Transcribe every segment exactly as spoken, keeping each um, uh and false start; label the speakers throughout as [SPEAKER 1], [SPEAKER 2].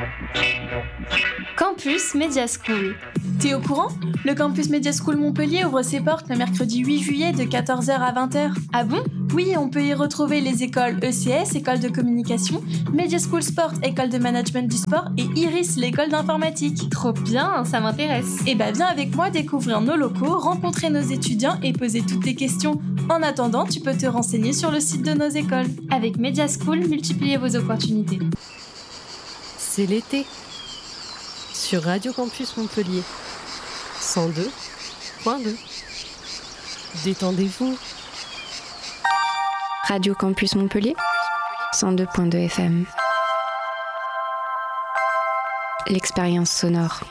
[SPEAKER 1] Campus Media School.
[SPEAKER 2] T'es au courant ? Le Campus Media School Montpellier ouvre ses portes le mercredi huit juillet de quatorze heures à vingt heures.
[SPEAKER 1] Ah bon ?
[SPEAKER 2] Oui, on peut y retrouver les écoles E C S, école de communication, Media School Sport, école de management du sport, et Iris, l'école d'informatique.
[SPEAKER 1] Trop bien, ça m'intéresse.
[SPEAKER 2] Eh bah viens avec moi découvrir nos locaux, rencontrer nos étudiants et poser toutes tes questions. En attendant, tu peux te renseigner sur le site de nos écoles.
[SPEAKER 1] Avec Media School, multipliez vos opportunités.
[SPEAKER 3] C'est l'été. Sur Radio Campus Montpellier. cent deux point deux. Détendez-vous.
[SPEAKER 4] Radio Campus Montpellier, cent deux point deux F M. L'expérience sonore.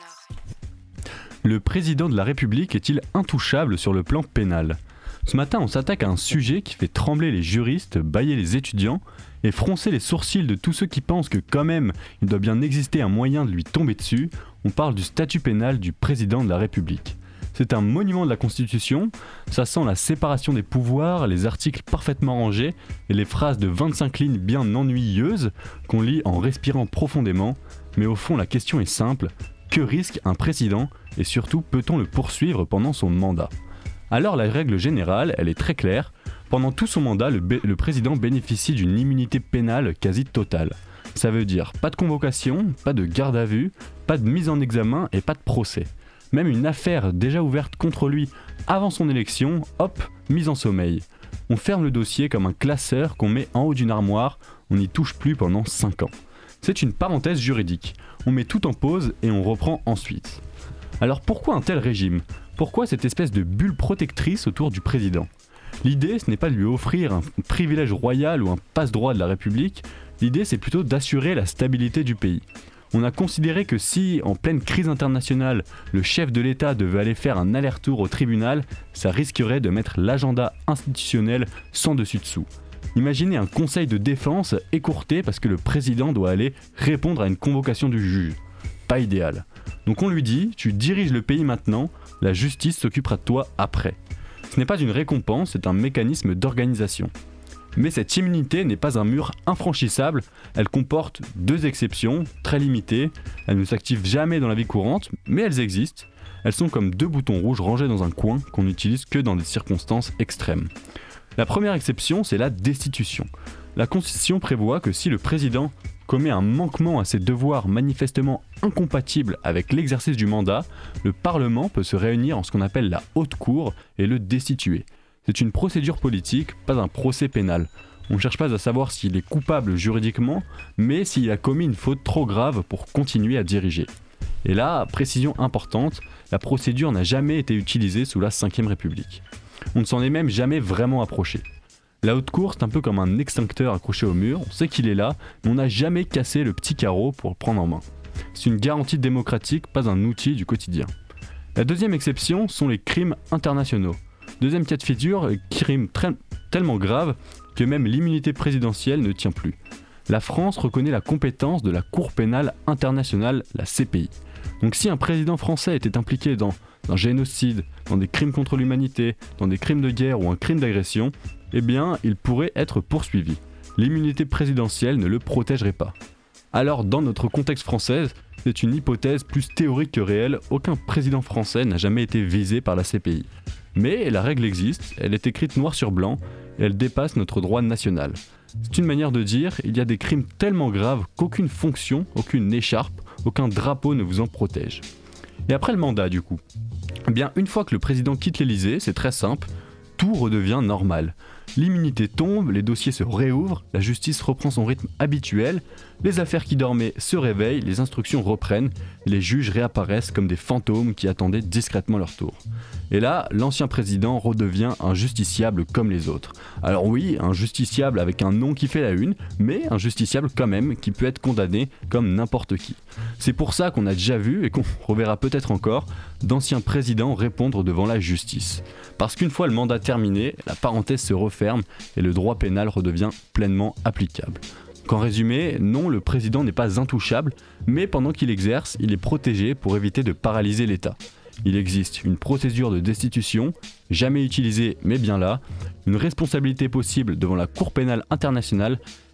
[SPEAKER 5] Le président de la République est-il intouchable sur le plan pénal ? Ce matin, on s'attaque à un sujet qui fait trembler les juristes, bâiller les étudiants et froncer les sourcils de tous ceux qui pensent que quand même, il doit bien exister un moyen de lui tomber dessus. On parle du statut pénal du président de la République. C'est un monument de la Constitution, ça sent la séparation des pouvoirs, les articles parfaitement rangés et les phrases de vingt-cinq lignes bien ennuyeuses qu'on lit en respirant profondément. Mais au fond, la question est simple, que risque un président et surtout peut-on le poursuivre pendant son mandat ? Alors la règle générale, elle est très claire. Pendant tout son mandat, le, bé- le président bénéficie d'une immunité pénale quasi totale. Ça veut dire pas de convocation, pas de garde à vue, pas de mise en examen et pas de procès. Même une affaire déjà ouverte contre lui avant son élection, hop, mise en sommeil. On ferme le dossier comme un classeur qu'on met en haut d'une armoire, on n'y touche plus pendant cinq ans. C'est une parenthèse juridique. On met tout en pause et on reprend ensuite. Alors pourquoi un tel régime ? Pourquoi cette espèce de bulle protectrice autour du président ? L'idée, ce n'est pas de lui offrir un privilège royal ou un passe-droit de la République, l'idée c'est plutôt d'assurer la stabilité du pays. On a considéré que si, en pleine crise internationale, le chef de l'État devait aller faire un aller-retour au tribunal, ça risquerait de mettre l'agenda institutionnel sans dessus-dessous. Imaginez un conseil de défense écourté parce que le président doit aller répondre à une convocation du juge. Pas idéal. Donc on lui dit, tu diriges le pays maintenant, la justice s'occupera de toi après. Ce n'est pas une récompense, c'est un mécanisme d'organisation. Mais cette immunité n'est pas un mur infranchissable, elle comporte deux exceptions, très limitées, elles ne s'activent jamais dans la vie courante, mais elles existent. Elles sont comme deux boutons rouges rangés dans un coin qu'on n'utilise que dans des circonstances extrêmes. La première exception, c'est la destitution. La Constitution prévoit que si le président commet un manquement à ses devoirs manifestement incompatibles avec l'exercice du mandat, le Parlement peut se réunir en ce qu'on appelle la haute cour et le destituer. C'est une procédure politique, pas un procès pénal. On ne cherche pas à savoir s'il est coupable juridiquement, mais s'il a commis une faute trop grave pour continuer à diriger. Et là, précision importante, la procédure n'a jamais été utilisée sous la cinquième République. On ne s'en est même jamais vraiment approché. La haute cour, c'est un peu comme un extincteur accroché au mur, on sait qu'il est là, mais on n'a jamais cassé le petit carreau pour le prendre en main. C'est une garantie démocratique, pas un outil du quotidien. La deuxième exception sont les crimes internationaux. Deuxième cas de figure, crime très, tellement grave que même l'immunité présidentielle ne tient plus. La France reconnaît la compétence de la Cour pénale internationale, la C P I. Donc si un président français était impliqué dans un génocide, dans des crimes contre l'humanité, dans des crimes de guerre ou un crime d'agression, eh bien, il pourrait être poursuivi. L'immunité présidentielle ne le protégerait pas. Alors, dans notre contexte français, c'est une hypothèse plus théorique que réelle, aucun président français n'a jamais été visé par la C P I. Mais la règle existe, elle est écrite noir sur blanc, et elle dépasse notre droit national. C'est une manière de dire, il y a des crimes tellement graves qu'aucune fonction, aucune écharpe, aucun drapeau ne vous en protège. Et après le mandat du coup, eh bien une fois que le président quitte l'Élysée, c'est très simple, tout redevient normal. L'immunité tombe, les dossiers se réouvrent, la justice reprend son rythme habituel, les affaires qui dormaient se réveillent, les instructions reprennent, et les juges réapparaissent comme des fantômes qui attendaient discrètement leur tour. Et là, l'ancien président redevient un justiciable comme les autres. Alors oui, un justiciable avec un nom qui fait la une, mais un justiciable quand même qui peut être condamné comme n'importe qui. C'est pour ça qu'on a déjà vu, et qu'on reverra peut-être encore, d'anciens présidents répondre devant la justice. Parce qu'une fois le mandat terminé, la parenthèse se referme et le droit pénal redevient pleinement applicable. Qu'en résumé, non, le président n'est pas intouchable, mais pendant qu'il exerce, il est protégé pour éviter de paralyser l'État. Il existe une procédure de destitution, jamais utilisée mais bien là, une responsabilité possible devant la Cour pénale internationale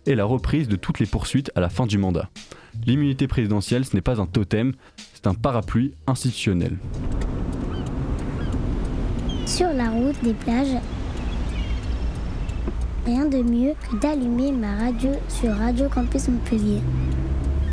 [SPEAKER 5] et la reprise de toutes les poursuites à la fin du mandat. L'immunité présidentielle, ce n'est pas un totem, c'est un parapluie institutionnel.
[SPEAKER 6] Sur la route des plages, rien de mieux que d'allumer ma radio sur Radio Campus Montpellier.